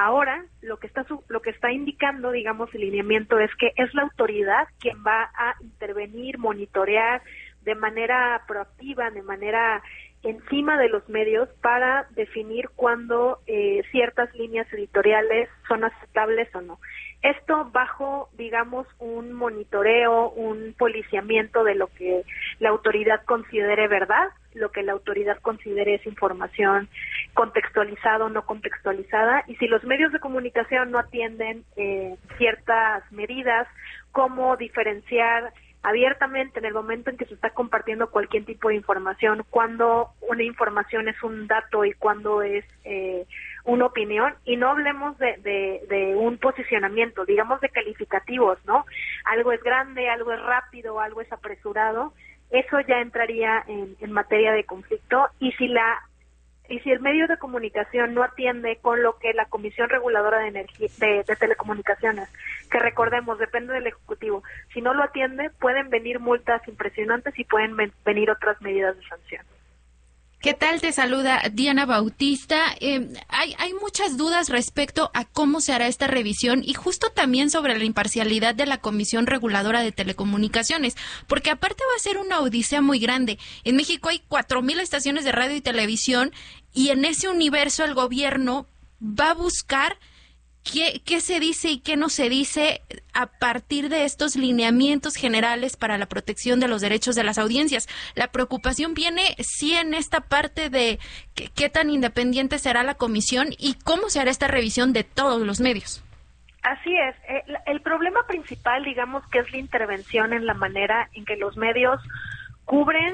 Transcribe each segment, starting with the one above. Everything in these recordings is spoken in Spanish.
Ahora, lo que está indicando, digamos, el lineamiento es que es la autoridad quien va a intervenir, monitorear de manera proactiva, de manera encima de los medios para definir cuándo ciertas líneas editoriales son aceptables o no. Esto bajo, digamos, un monitoreo, un policiamiento de lo que la autoridad considere verdad, lo que la autoridad considere es información contextualizada o no contextualizada, y si los medios de comunicación no atienden ciertas medidas, como diferenciar abiertamente en el momento en que se está compartiendo cualquier tipo de información, cuando una información es un dato y cuando es una opinión, y no hablemos de un posicionamiento, digamos de calificativos, ¿no? Algo es grande, algo es rápido, algo es apresurado, eso ya entraría en materia de conflicto, y si el medio de comunicación no atiende con lo que la Comisión Reguladora de Energía de Telecomunicaciones, que recordemos depende del Ejecutivo, si no lo atiende pueden venir multas impresionantes y pueden venir otras medidas de sanción. ¿Qué tal? Te saluda Diana Bautista. Hay muchas dudas respecto a cómo se hará esta revisión y justo también sobre la imparcialidad de la Comisión Reguladora de Telecomunicaciones, porque aparte va a ser una odisea muy grande. En México hay 4,000 estaciones de radio y televisión y en ese universo el gobierno va a buscar qué se dice y qué no se dice a partir de estos lineamientos generales para la protección de los derechos de las audiencias. La preocupación viene sí en esta parte de qué tan independiente será la comisión y cómo se hará esta revisión de todos los medios. Así es. El problema principal, digamos, que es la intervención en la manera en que los medios cubren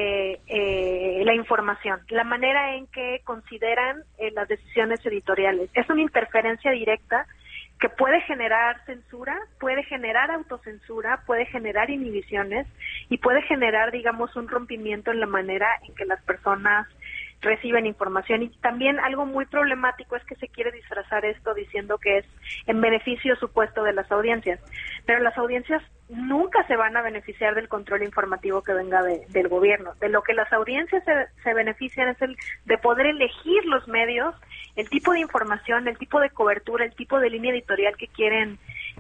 la información, la manera en que consideran las decisiones editoriales. Es una interferencia directa que puede generar censura, puede generar autocensura, puede generar inhibiciones y puede generar, digamos, un rompimiento en la manera en que las personas reciben información. Y también algo muy problemático es que se quiere disfrazar esto diciendo que es en beneficio supuesto de las audiencias, pero las audiencias nunca se van a beneficiar del control informativo que venga del gobierno. De lo que las audiencias se benefician es de poder elegir los medios, el tipo de información, el tipo de cobertura, el tipo de línea editorial que quieren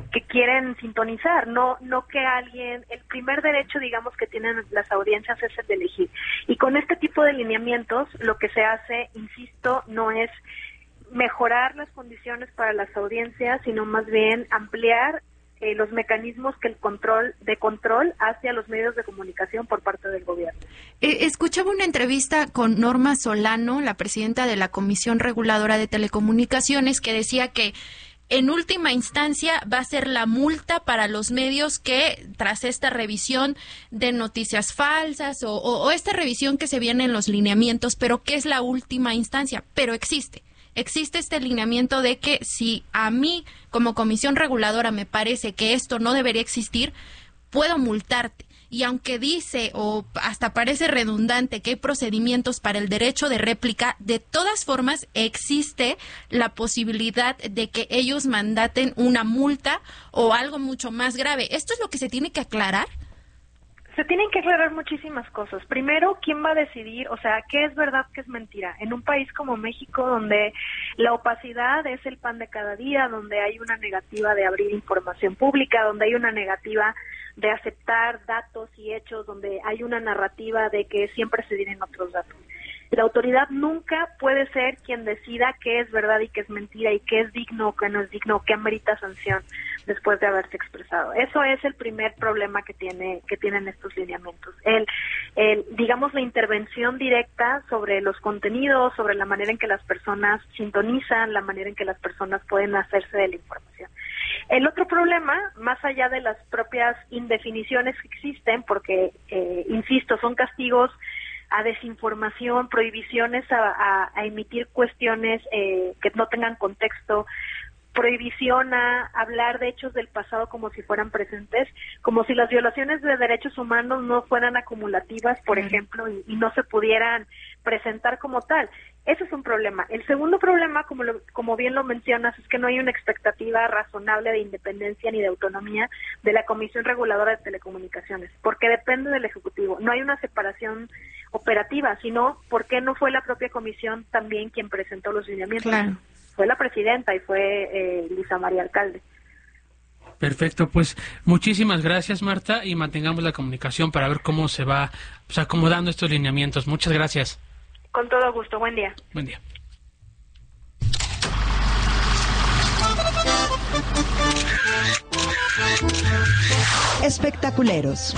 sintonizar, no que alguien, el primer derecho, digamos, que tienen las audiencias es el de elegir. Y con este tipo de lineamientos, lo que se hace, insisto, no es mejorar las condiciones para las audiencias, sino más bien ampliar los mecanismos que el control hacia los medios de comunicación por parte del gobierno. Escuchaba una entrevista con Norma Solano, la presidenta de la Comisión Reguladora de Telecomunicaciones, que decía que en última instancia va a ser la multa para los medios que tras esta revisión de noticias falsas o esta revisión que se viene en los lineamientos, pero que es la última instancia, pero existe este lineamiento de que si a mí como comisión reguladora me parece que esto no debería existir, puedo multarte. Y aunque dice o hasta parece redundante que hay procedimientos para el derecho de réplica, de todas formas existe la posibilidad de que ellos mandaten una multa o algo mucho más grave. ¿Esto es lo que se tiene que aclarar? Se tienen que aclarar muchísimas cosas. Primero, ¿quién va a decidir? O sea, ¿qué es verdad, qué es mentira? En un país como México, donde la opacidad es el pan de cada día, donde hay una negativa de abrir información pública, donde hay una negativa de aceptar datos y hechos, donde hay una narrativa de que siempre se tienen otros datos. La autoridad nunca puede ser quien decida qué es verdad y qué es mentira y qué es digno o qué no es digno, qué amerita sanción después de haberse expresado. Eso es el primer problema que tienen estos lineamientos. Digamos, la intervención directa sobre los contenidos, sobre la manera en que las personas sintonizan, la manera en que las personas pueden hacerse de la información. El otro problema, más allá de las propias indefiniciones que existen, porque, insisto, son castigos a desinformación, prohibiciones a emitir cuestiones que no tengan contexto, prohibición a hablar de hechos del pasado como si fueran presentes, como si las violaciones de derechos humanos no fueran acumulativas, por ejemplo, y no se pudieran presentar como tal. Ese es un problema. El segundo problema, como bien lo mencionas, es que no hay una expectativa razonable de independencia ni de autonomía de la Comisión Reguladora de Telecomunicaciones, porque depende del Ejecutivo. No hay una separación operativa, sino porque no fue la propia comisión también quien presentó los lineamientos. Claro. fue la presidenta y fue Luisa María Alcalde. Perfecto, pues muchísimas gracias, Marta, y mantengamos la comunicación para ver cómo se va pues, acomodando estos lineamientos. Muchas gracias. Con todo gusto, buen día. Buen día. Espectaculeros.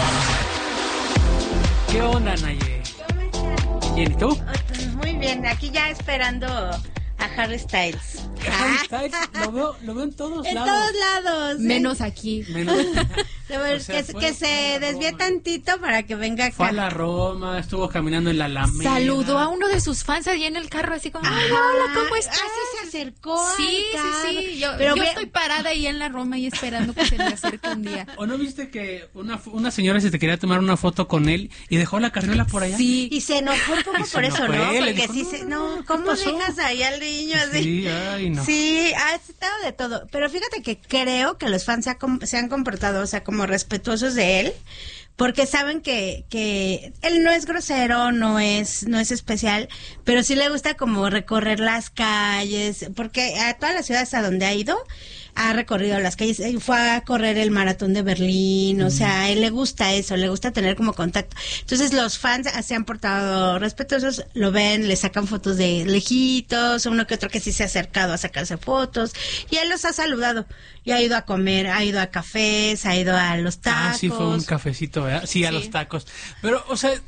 ¿Qué onda, Naye? ¿Cómo estás? Bien, ¿y tú? Muy bien, aquí ya esperando a Harry Styles. Harry Styles, lo veo en todos En lados. todos lados. Menos aquí. Menos. O sea, que se desvíe tantito para que venga acá. Fue a la Roma, estuvo caminando en la Alameda. Saludó a uno de sus fans allí en el carro, así como, ay, hola, ¿cómo estás? Así se acercó. Sí, al carro. sí. Yo Pero estoy parada ahí en la Roma y esperando que se me acerque un día. ¿O no viste que una señora se te quería tomar una foto con él y dejó la carriola por allá? Sí. Y se enojó un poco por eso, ¿no? Le Porque dijo, sí ¿cómo pasó? dejas ahí al niño así? Sí, ay, no. Sí, ha estado de todo. Pero fíjate que creo que los fans se han comportado, o sea, como respetuosos de él, porque saben que él no es grosero, no es especial, pero sí le gusta como recorrer las calles, porque a todas las ciudades a donde ha ido, ha recorrido las calles, fue a correr el maratón de Berlín, o sea, a él le gusta eso, le gusta tener como contacto. Entonces los fans se han portado respetuosos, lo ven, le sacan fotos de lejitos, uno que otro que sí se ha acercado a sacarse fotos, y él los ha saludado, y ha ido a comer, ha ido a cafés, ha ido a los tacos. Ah, sí, fue un cafecito, ¿verdad? Sí, a los tacos. Pero, o sea,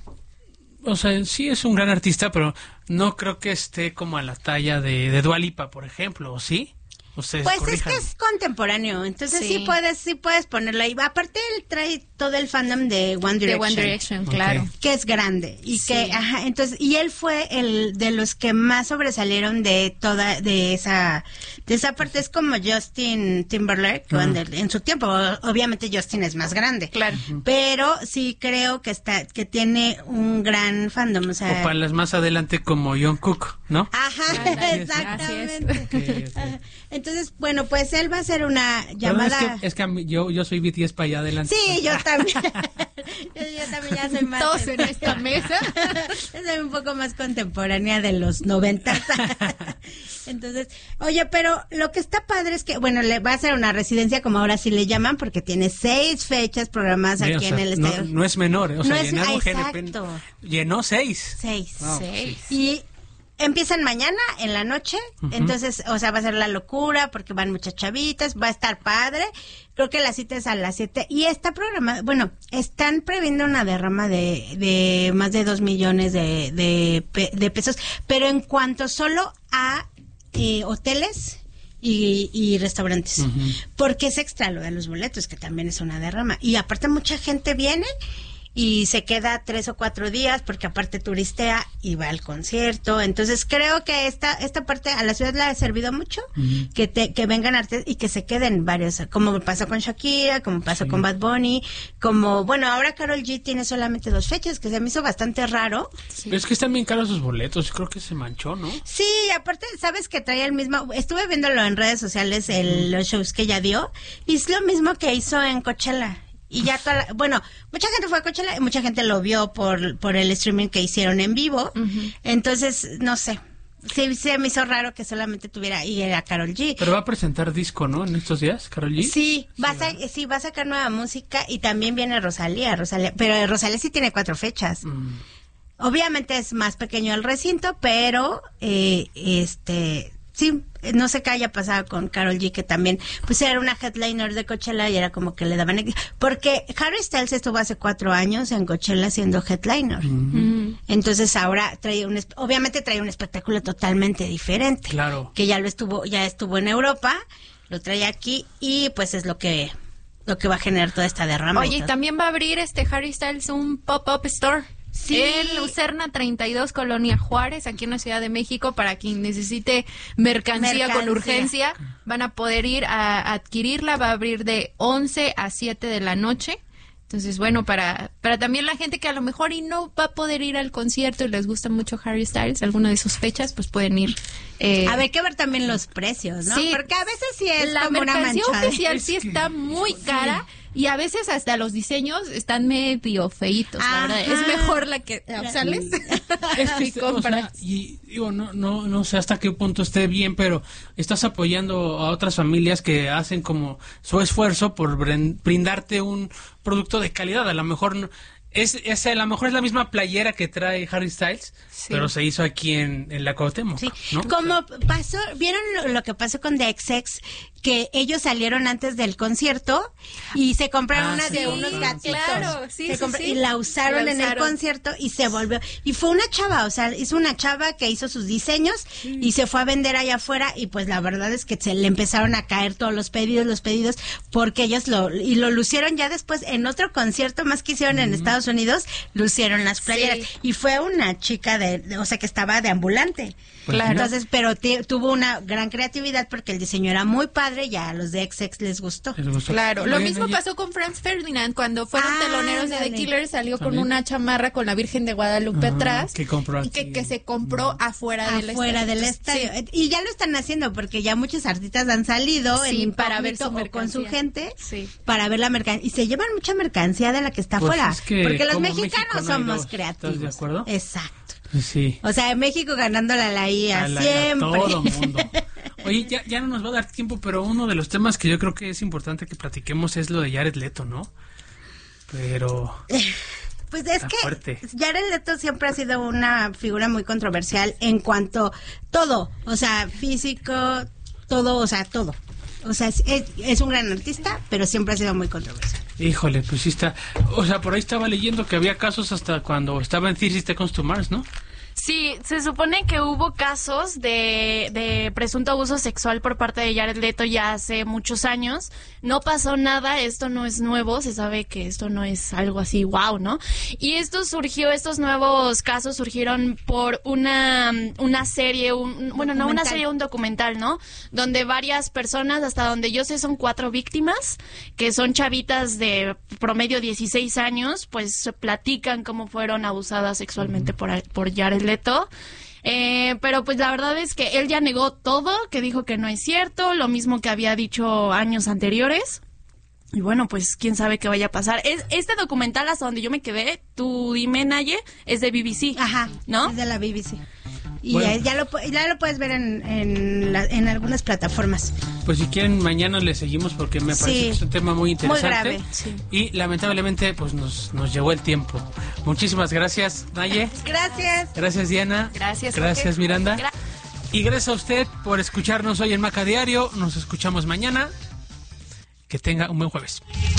sí es un gran artista, pero no creo que esté como a la talla de Dua Lipa, por ejemplo, ¿o sí? Ustedes Pues corríjanme. es que es contemporáneo, entonces Sí. sí puedes ponerlo ahí. Aparte él trae todo el fandom de One De Direction. One Direction, claro. Que es grande y Sí. entonces él fue el de los que más sobresalieron de esa parte. Es como Justin Timberlake cuando en su tiempo, obviamente Justin es más grande, Claro. pero sí creo que tiene un gran fandom, o sea, O para las más adelante como John Cook, ¿no? ajá, Ándale, exactamente. Que- Ajá. Entonces, bueno, pues él va a hacer una Perdón, llamada. es que a mí, yo soy BTS para allá adelante. Sí, yo también. yo también ya soy más. Todos en esta mesa. Yo soy un poco más contemporánea de los 90. Entonces, oye, pero lo que está padre es que, bueno, le va a hacer una residencia, como ahora sí le llaman, porque tiene 6 fechas programadas Sí, aquí o en sea, el no, estadio. no es menor, o sea, No es- llenar un exacto. GNP llenó 6. 6. No, Seis. Y empiezan mañana en la noche, entonces, o sea, va a ser la locura porque van muchas chavitas, va a estar padre. Creo que la cita es a las 7 y está programada, bueno, están previendo una derrama de más de 2 millones de pesos, pero en cuanto solo a hoteles y restaurantes, porque es extra lo de los boletos, que también es una derrama. Y aparte mucha gente viene y se queda 3 o 4 días porque aparte turistea y va al concierto. Entonces creo que esta parte a la ciudad le ha servido mucho, que vengan artistas y que se queden varios, como pasó con Shakira, como pasó con Bad Bunny, como, bueno, ahora Karol G tiene solamente 2 fechas, que se me hizo bastante raro. Pero es que están bien caros sus boletos, creo que se manchó, ¿no? Sí, aparte, sabes que trae el mismo, estuve viéndolo en redes sociales, los shows que ella dio, y es lo mismo que hizo en Coachella. Y ya bueno, mucha gente fue a Coachella y mucha gente lo vio por el streaming que hicieron en vivo. Entonces, no sé. Sí, se me hizo raro que solamente tuviera, y era Karol G. Pero va a presentar disco, ¿no? En estos días, Karol G. Sí, va a sacar nueva música y también viene Rosalía, pero Rosalía sí tiene 4 fechas. Obviamente es más pequeño el recinto, pero sí, no sé qué haya pasado con Karol G, que también pues era una headliner de Coachella y era como que le daban, porque Harry Styles estuvo hace 4 años en Coachella siendo headliner. Entonces ahora obviamente trae un espectáculo totalmente diferente. Claro. Que ya estuvo en Europa, lo trae aquí y pues es lo que va a generar toda esta derrama. Oye, y también va a abrir Harry Styles un pop-up store. Sí. En Lucerna 32, Colonia Juárez, aquí en la Ciudad de México, para quien necesite mercancía con urgencia, van a poder ir a adquirirla. Va a abrir de 11 a 7 de la noche. Entonces, bueno, para Pero también la gente que a lo mejor y no va a poder ir al concierto y les gusta mucho Harry Styles, alguna de sus fechas, pues pueden ir. Hay que ver también los precios, ¿no? Sí, porque a veces sí es la como una mercancía manchada. oficial sí está muy cara. Y a veces hasta los diseños están medio feitos, la verdad. Es mejor la que sales y compras. Y digo, no sé hasta qué punto esté bien, pero estás apoyando a otras familias que hacen como su esfuerzo por brindarte un producto de calidad. A lo mejor a lo mejor es la misma playera que trae Harry Styles, pero se hizo aquí en la Cuauhtémoc, Sí. ¿no? Como pasó, ¿vieron lo que pasó con The XX? Que ellos salieron antes del concierto y se compraron una de unos gatitos. Claro, Y la usaron en el concierto y se volvió. Y fue una chava, o sea, hizo una chava que hizo sus diseños y se fue a vender allá afuera y pues la verdad es que se le empezaron a caer todos los pedidos, porque ellos lo lucieron ya después en otro concierto más que hicieron en Estados Unidos, lucieron las playeras. Sí. Y fue una chica o sea, que estaba de ambulante. Claro. Entonces, pero tuvo una gran creatividad porque el diseño era muy padre y a los de XX les gustó. Claro, lo mismo pasó con Franz Ferdinand cuando fueron teloneros de The Killers, salió con una chamarra con la Virgen de Guadalupe atrás que compró y que se compró afuera del estadio. Sí. Y ya lo están haciendo porque ya muchos artistas han salido en para ver su o con su gente para ver la mercancía y se llevan mucha mercancía de la que está Pues afuera, es que porque los como mexicanos México no hay somos dos. creativos. ¿Estás de acuerdo? Exacto. Sí. O sea, México ganándola a la IA siempre. A todo mundo. Oye, ya no nos va a dar tiempo, pero uno de los temas que yo creo que es importante que platiquemos es lo de Jared Leto, ¿no? Pero pues es que fuerte. Jared Leto siempre ha sido una figura muy controversial en cuanto todo, o sea, físico, todo, o sea, todo. O sea, es un gran artista, pero siempre ha sido muy controversial. Híjole, pues sí está. O sea, por ahí estaba leyendo que había casos hasta cuando estaba en 30 Seconds to Mars, ¿no? Sí, se supone que hubo casos de presunto abuso sexual por parte de Jared Leto ya hace muchos años. No pasó nada, esto no es nuevo, se sabe que esto no es algo así, wow, ¿no? Y estos nuevos casos surgieron por una serie, un documental, ¿no? Donde varias personas, hasta donde yo sé, son 4 víctimas, que son chavitas de promedio 16 años, pues platican cómo fueron abusadas sexualmente por Jared Leto. Pero pues la verdad es que él ya negó todo, que dijo que no es cierto, lo mismo que había dicho años anteriores. Y bueno, pues quién sabe qué vaya a pasar. Este documental, hasta donde yo me quedé, tú dime, Naye, es de BBC. Ajá, ¿no? Es de la BBC. Y bueno, ya lo puedes ver en algunas plataformas. Pues si quieren, mañana le seguimos porque me parece que es un tema muy interesante. Muy grave, sí. Y lamentablemente, pues nos llegó el tiempo. Muchísimas gracias, Naye. Gracias. Gracias, Diana. Gracias, Gracias, Jorge. Miranda. Y gracias a usted por escucharnos hoy en Maca Diario. Nos escuchamos mañana. Que tenga un buen jueves.